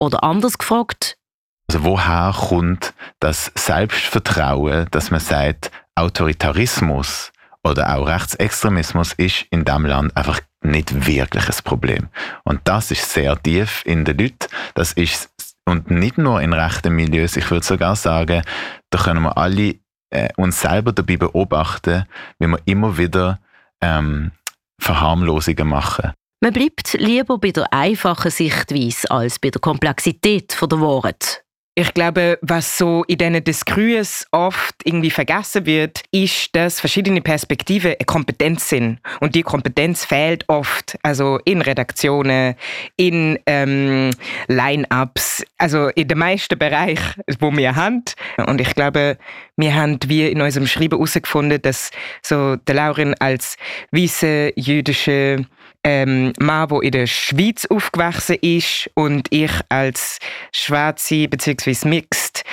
Oder anders gefragt: Also woher kommt das Selbstvertrauen, dass man sagt, Autoritarismus oder auch Rechtsextremismus ist in diesem Land einfach nicht wirklich ein Problem. Und das ist sehr tief in den Leuten. Das ist, und nicht nur in rechten Milieus, ich würde sogar sagen, da können wir alle uns selber dabei beobachten, wie wir immer wieder Verharmlosungen machen. Man bleibt lieber bei der einfachen Sichtweise als bei der Komplexität der Wahrheit. Ich glaube, was so in diesen Diskursen oft irgendwie vergessen wird, ist, dass verschiedene Perspektiven eine Kompetenz sind. Und die Kompetenz fehlt oft, also in Redaktionen, in Line-Ups, also in den meisten Bereichen, die wir haben. Und ich glaube, wir haben wie in unserem Schreiben herausgefunden, dass so der Lauren als weisse jüdische Mann, der in der Schweiz aufgewachsen ist, und ich als schwarze bzw. mixed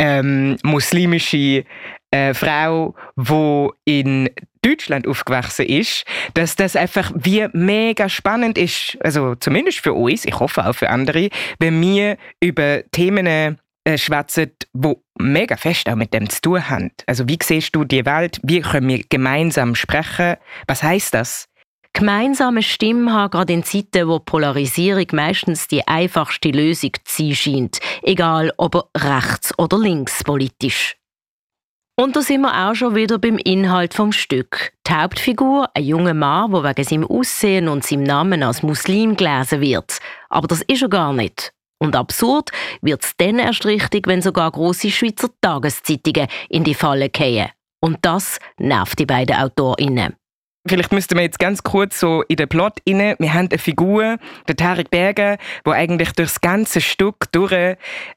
muslimische Frau, die in Deutschland aufgewachsen ist, dass das einfach wie mega spannend ist, also zumindest für uns, ich hoffe auch für andere, wenn wir über Themen schwätzen, die mega fest auch mit dem zu tun haben. Also wie siehst du die Welt? Wie können wir gemeinsam sprechen? Was heisst das? Gemeinsame Stimmen haben gerade in Zeiten, wo Polarisierung meistens die einfachste Lösung zu sein scheint, egal ob rechts- oder linkspolitisch. Und da sind wir auch schon wieder beim Inhalt vom Stück. Die Hauptfigur, ein junger Mann, der wegen seinem Aussehen und seinem Namen als Muslim gelesen wird. Aber das ist er gar nicht. Und absurd wird es dann erst richtig, wenn sogar grosse Schweizer Tageszeitungen in die Falle fallen. Und das nervt die beiden AutorInnen. Vielleicht müssten wir jetzt ganz kurz so in den Plot rein. Wir haben eine Figur, der Tarek Berger, der eigentlich durchs ganze Stück durch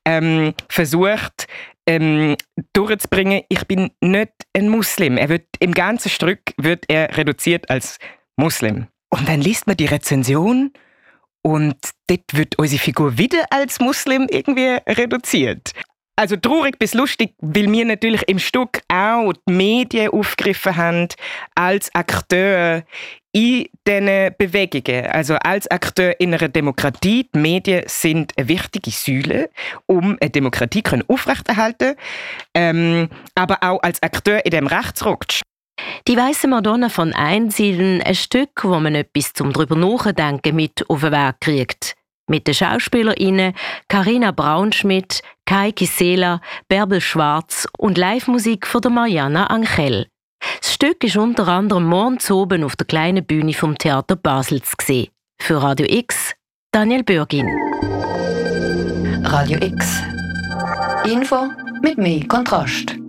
versucht, durchzubringen, ich bin nicht ein Muslim. Im ganzen Stück wird er reduziert als Muslim. Und dann liest man die Rezension und dort wird unsere Figur wieder als Muslim irgendwie reduziert. Also traurig bis lustig, weil wir natürlich im Stück auch die Medien aufgegriffen haben als Akteur in diesen Bewegungen. Also als Akteur in einer Demokratie. Die Medien sind eine wichtige Säule, um eine Demokratie aufrechterhalten können, aber auch als Akteur in dem Rechtsruck. Die Weisse Madonna von Einsiedeln, ein Stück, wo man etwas zum drüber nachdenken mit auf den Weg kriegt. Mit den SchauspielerInnen Carina Braunschmidt, Kai Kisela, Bärbel Schwarz und Live-Musik von der Mariana Angel. Das Stück ist unter anderem morgens oben auf der kleinen Bühne vom Theater Basel zu sehen. Für Radio X, Daniel Bürgin. Radio X. Info mit mehr Kontrast.